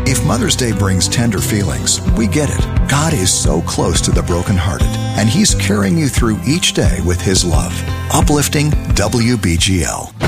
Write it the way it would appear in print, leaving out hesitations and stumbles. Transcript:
If Mother's Day brings tender feelings, we get it. God is so close to the brokenhearted, and He's carrying you through each day with His love. Uplifting WBGL.